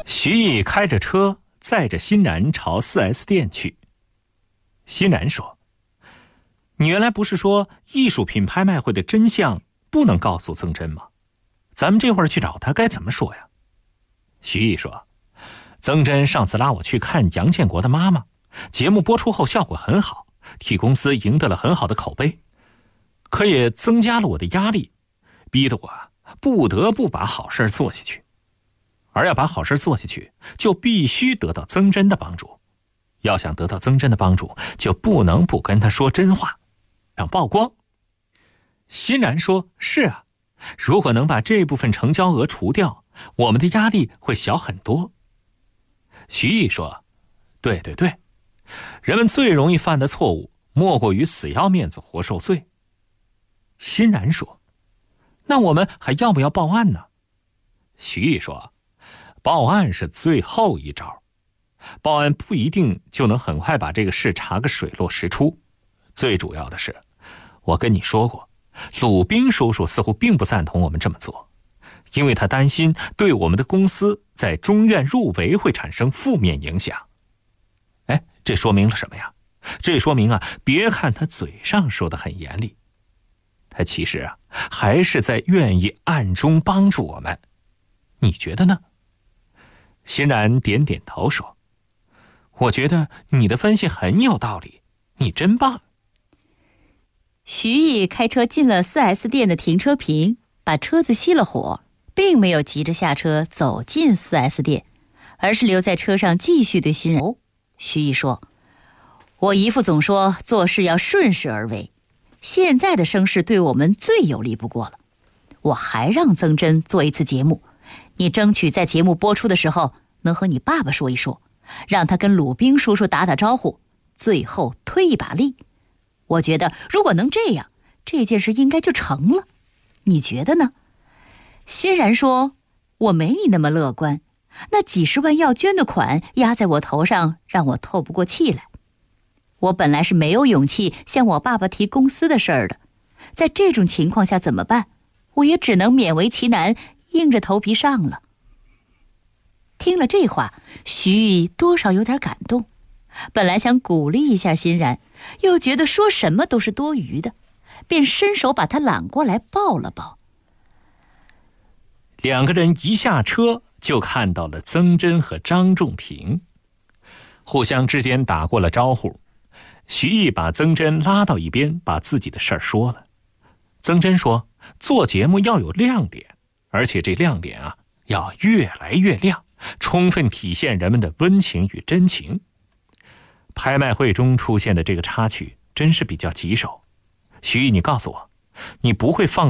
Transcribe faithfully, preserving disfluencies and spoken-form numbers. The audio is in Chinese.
徐毅开着车载着欣然朝 四 S 店去。欣然说：你原来不是说艺术品拍卖会的真相不能告诉曾真吗？咱们这会儿去找他该怎么说呀？徐毅说：曾真上次拉我去看杨建国的妈妈，节目播出后效果很好，替公司赢得了很好的口碑，可也增加了我的压力，逼得我不得不把好事做下去。而要把好事做下去，就必须得到曾真的帮助。要想得到曾真的帮助，就不能不跟他说真话，让曝光。欣然说：是啊，如果能把这部分成交额除掉，我们的压力会小很多。徐毅说：对对对，人们最容易犯的错误莫过于死要面子活受罪。欣然说：那我们还要不要报案呢？徐毅说：报案是最后一招，报案不一定就能很快把这个事查个水落石出。最主要的是，我跟你说过，鲁宾叔叔似乎并不赞同我们这么做，因为他担心对我们的公司在中院入围会产生负面影响。哎，这说明了什么呀？这说明啊，别看他嘴上说的很严厉，他其实啊，还是在愿意暗中帮助我们。你觉得呢？欣然点点头说：我觉得你的分析很有道理，你真棒。 徐毅开车进了 四 S 店的停车坪，把车子熄了火，并没有急着下车走进 四 S 店，而是留在车上继续对欣然。徐毅说：我姨父总说做事要顺势而为，现在的声势对我们最有利不过了。我还让曾真做一次节目，你争取在节目播出的时候能和你爸爸说一说，让他跟鲁宾叔叔打打招呼，最后推一把力。我觉得如果能这样，这件事应该就成了。你觉得呢？欣然说：我没你那么乐观，那几十万要捐的款压在我头上，让我透不过气来。我本来是没有勇气向我爸爸提公司的事儿的，在这种情况下怎么办？我也只能勉为其难，硬着头皮上了。听了这话，徐毅多少有点感动，本来想鼓励一下欣然，又觉得说什么都是多余的，便伸手把他揽过来抱了抱。 两个人一下车就看到了曾真和张仲平，互相之间打过了招呼。徐毅把曾真拉到一边，把自己的事儿说了。曾真说，做节目要有亮点，而且这亮点啊，要越来越亮，充分体现人们的温情与真情。拍卖会中出现的这个插曲真是比较棘手。徐毅，你告诉我，你不会放